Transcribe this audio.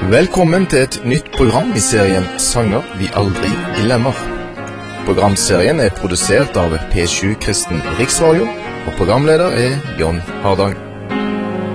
Velkommen til et nytt program i serien Sanger vi aldri glemmer. Programserien er produsert av P7 Kristen Riksradio, og programleder er John Hardang.